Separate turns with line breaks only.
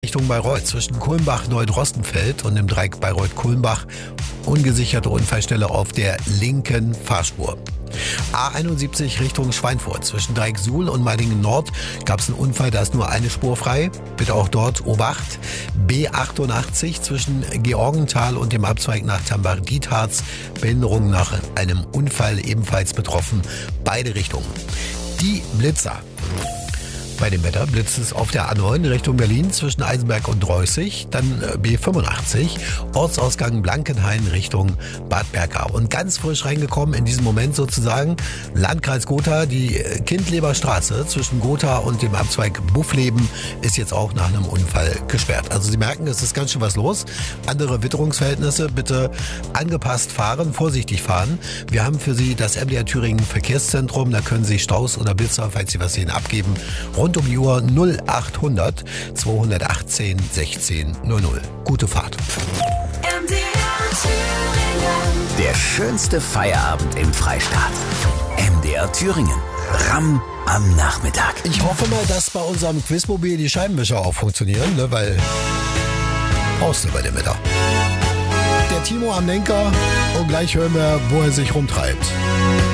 Richtung Bayreuth zwischen Kulmbach-Neudrostenfeld und dem Dreieck Bayreuth-Kulmbach. Ungesicherte Unfallstelle auf der linken Fahrspur. A71 Richtung Schweinfurt. Zwischen Dreieck Suhl und Meidingen Nord gab es einen Unfall, da ist nur eine Spur frei. Bitte auch dort Obacht. B88 zwischen Georgenthal und dem Abzweig nach Tambach-Dietharz. Behinderung nach einem Unfall ebenfalls betroffen. Beide Richtungen. Die Blitzer. Bei dem Wetter blitzt es auf der A9 Richtung Berlin zwischen Eisenberg und Dreußig, dann B85, Ortsausgang Blankenhain Richtung Bad Berka. Und ganz frisch reingekommen in diesem Moment sozusagen Landkreis Gotha, die Kindleber Straße zwischen Gotha und dem Abzweig Buffleben ist jetzt auch nach einem Unfall gesperrt. Also Sie merken, es ist ganz schön was los. Andere Witterungsverhältnisse, bitte angepasst fahren, vorsichtig fahren. Wir haben für Sie das MDR Thüringen Verkehrszentrum, da können Sie Staus oder Blitzer, falls Sie was sehen, abgeben. Rund um die Uhr 0800 218 16 00. Gute Fahrt.
Der schönste Feierabend im Freistaat. MDR Thüringen. Ramm am Nachmittag.
Ich hoffe mal, dass bei unserem Quizmobil die Scheibenwischer auch funktionieren, ne? Weil brauchst du bei dem Wetter. Der Timo am Lenker und gleich hören wir, wo er sich rumtreibt.